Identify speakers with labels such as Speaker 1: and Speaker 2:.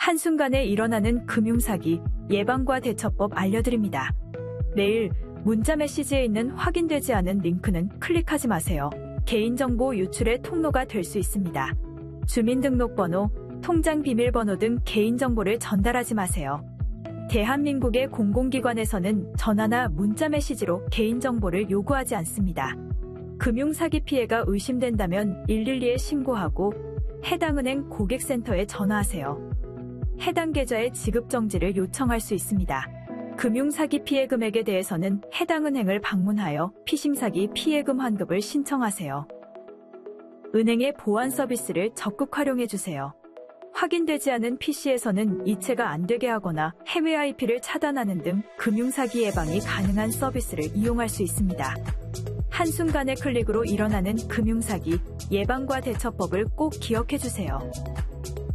Speaker 1: 한순간에 일어나는 금융사기 예방과 대처법 알려드립니다. 매일 문자 메시지에 있는 확인되지 않은 링크는 클릭하지 마세요. 개인정보 유출의 통로가 될 수 있습니다. 주민등록번호, 통장 비밀번호 등 개인정보를 전달하지 마세요. 대한민국의 공공기관에서는 전화나 문자 메시지로 개인정보를 요구하지 않습니다. 금융사기 피해가 의심된다면 112에 신고하고 해당 은행 고객센터에 전화하세요. 해당 계좌의 지급 정지를 요청할 수 있습니다. 금융사기 피해 금액에 대해서는 해당 은행을 방문하여 피싱사기 피해금 환급을 신청하세요. 은행의 보안 서비스를 적극 활용해주세요. 확인되지 않은 PC에서는 이체가 안 되게 하거나 해외 IP를 차단하는 등 금융사기 예방이 가능한 서비스를 이용할 수 있습니다. 한순간의 클릭으로 일어나는 금융사기 예방과 대처법을 꼭 기억해주세요.